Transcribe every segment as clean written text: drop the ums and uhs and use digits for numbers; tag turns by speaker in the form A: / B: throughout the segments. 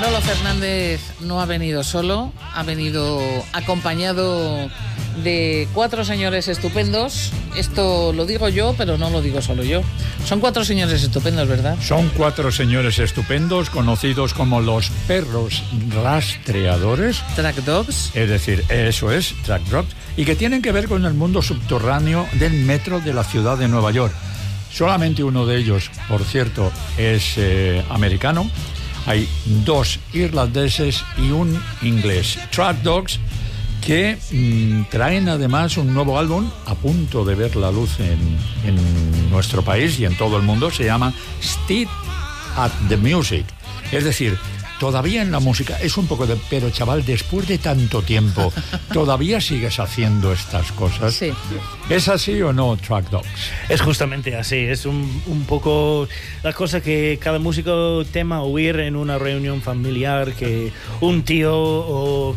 A: Manolo Fernández no ha venido solo, ha venido acompañado de 4 señores estupendos. Esto lo digo yo, pero no lo digo solo yo. Son 4 señores estupendos, ¿verdad?
B: Son 4 señores estupendos, conocidos como los perros rastreadores.
A: Track Dogs.
B: Es decir, eso es, Track Dogs, y que tienen que ver con el mundo subterráneo del metro de la ciudad de Nueva York. Solamente uno de ellos, por cierto, es americano. Hay 2 irlandeses y un inglés. Track Dogs, que traen además un nuevo álbum a punto de ver la luz en nuestro país y en todo el mundo. Se llama Still at the Music. Es decir, todavía en la música. Es un poco de... Pero, chaval, después de tanto tiempo, ¿todavía sigues haciendo estas cosas?
A: Sí.
B: ¿Es así o no, Track Dogs?
C: Es justamente así. Es un poco la cosa que cada músico tema oír en una reunión familiar, que un tío o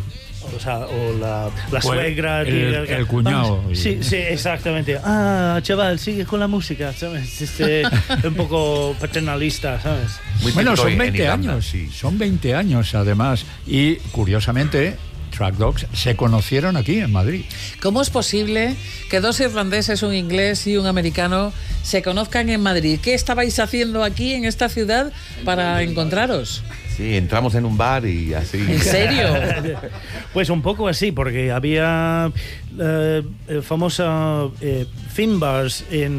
C: la suegra...
B: El cuñado.
C: Sí, exactamente. Chaval, sigue con la música, ¿sabes? Un poco paternalista, ¿sabes?
B: Bueno, son 20 años, sí. Son 20 años, además. Y, curiosamente, Track Dogs se conocieron aquí, en Madrid.
A: ¿Cómo es posible que 2 irlandeses, un inglés y un americano se conozcan en Madrid? ¿Qué estabais haciendo aquí, en esta ciudad, para encontraros?
D: Sí, entramos en un bar y así.
A: ¿En serio?
C: Pues un poco así, porque había famosa Fin Bars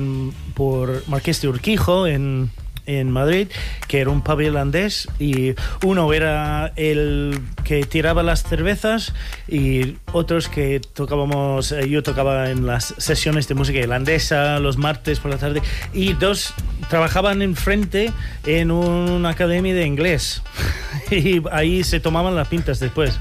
C: por Marqués de Urquijo en Madrid, que era un pub irlandés, y uno era el que tiraba las cervezas y otros que tocábamos. Yo tocaba en las sesiones de música irlandesa los martes por la tarde, y 2 trabajaban enfrente en una academia de inglés y ahí se tomaban las pintas después.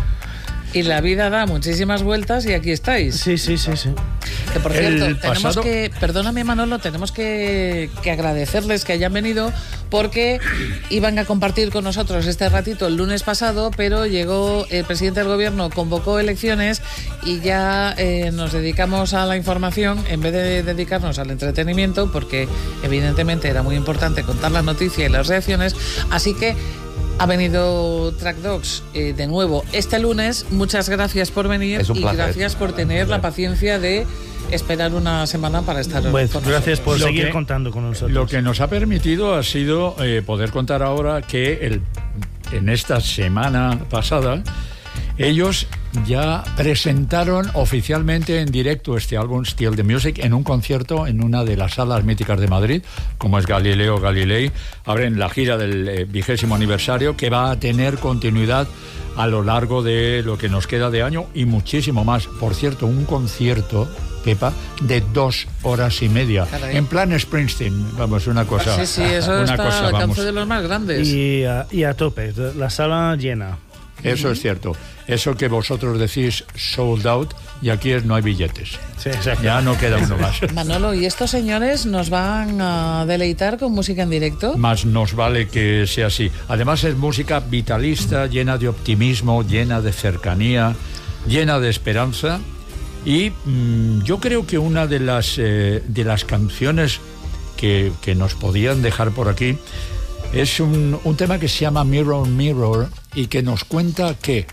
A: Y la vida da muchísimas vueltas y aquí estáis.
C: Sí.
A: Que por cierto, perdóname, Manolo, tenemos que agradecerles que hayan venido, porque iban a compartir con nosotros este ratito el lunes pasado, pero llegó el presidente del gobierno, convocó elecciones y ya nos dedicamos a la información en vez de dedicarnos al entretenimiento, porque evidentemente era muy importante contar la noticia y las reacciones. Así que ha venido Track Dogs de nuevo este lunes. Muchas gracias por venir y gracias por tener la paciencia de esperar una semana para estar con nosotros.
C: Gracias por seguir contando con nosotros.
B: Lo que nos ha permitido ha sido poder contar ahora que en esta semana pasada ellos ya presentaron oficialmente en directo este álbum Still the Music en un concierto en una de las salas míticas de Madrid, como es Galileo Galilei. Abren la gira del 20º aniversario, que va a tener continuidad a lo largo de lo que nos queda de año y muchísimo más. Por cierto, un concierto, Pepa, de 2 horas y media. Caray. En plan Springsteen, vamos, una cosa.
A: Sí, eso está al alcance de los más grandes.
C: Y a tope, la sala llena.
B: Eso es cierto. Eso que vosotros decís sold out, y aquí no hay billetes.
C: Sí, exacto.
B: Ya no queda uno más.
A: Manolo, ¿y estos señores nos van a deleitar con música en directo?
B: Más nos vale que sea así. Además es música vitalista, llena de optimismo, llena de cercanía, llena de esperanza. Y yo creo que una de las canciones que nos podían dejar por aquí es un tema que se llama Mirror Mirror, y que nos cuenta que...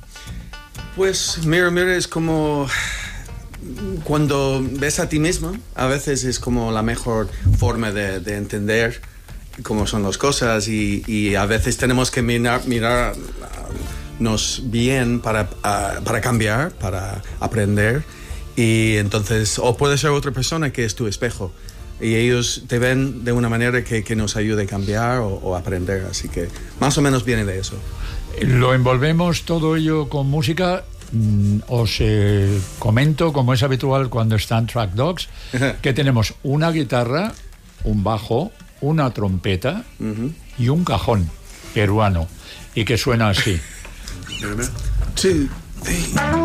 E: Pues Mirror Mirror es como cuando ves a ti mismo, a veces es como la mejor forma de entender cómo son las cosas, y a veces tenemos que mirarnos bien para cambiar, para aprender, y entonces, o puede ser otra persona que es tu espejo, y ellos te ven de una manera que nos ayude a cambiar o aprender, así que más o menos viene de eso.
B: Lo envolvemos todo ello con música. Os comento, como es habitual cuando están Track Dogs, que tenemos una guitarra, un bajo, una trompeta y un cajón peruano, y que suena así.
E: 2, 3